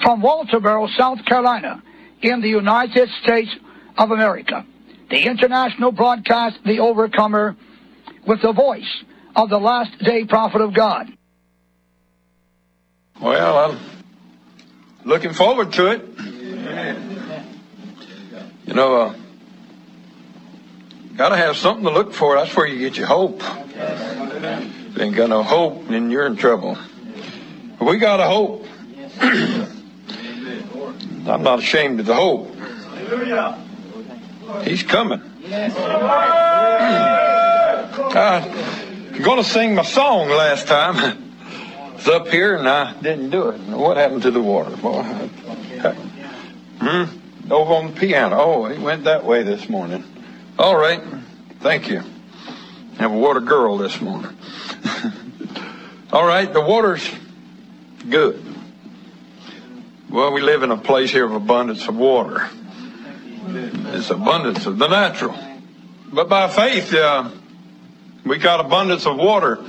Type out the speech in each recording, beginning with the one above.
from Walterboro, South Carolina, in the United States of America. The international broadcast, The Overcomer, with the voice of the last day prophet of God. Well, I'm looking forward to it. You know, got to have something to look for. That's where you get your hope. If you ain't got no hope, then you're in trouble. But we got a hope. I'm not ashamed of the hope. He's coming. I'm going to sing my song last time. It's up here and I didn't do it. What happened to the water? Boy, over on the piano. Oh, it went that way this morning. All right. Thank you. Have a water girl this morning. All right. The water's good. Well, we live in a place here of abundance of water. It's abundance of the natural. But by faith, we got abundance of water.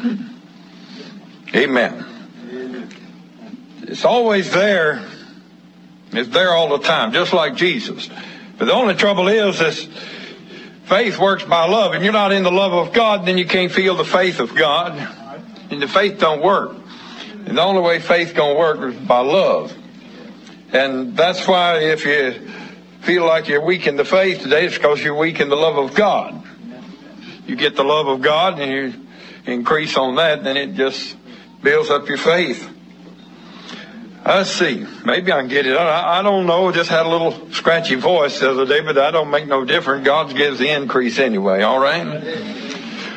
Amen. It's always there. It's there all the time, just like Jesus. But the only trouble is faith works by love. And you're not in the love of God, then you can't feel the faith of God. And the faith don't work. And the only way faith gonna work is by love. And that's why if you feel like you're weak in the faith today, it's because you're weak in the love of God. You get the love of God and you increase on that, then it just builds up your faith. Let's see. Maybe I can get it. I don't know. Just had a little scratchy voice the other day, but that don't make no difference. God gives the increase anyway, all right?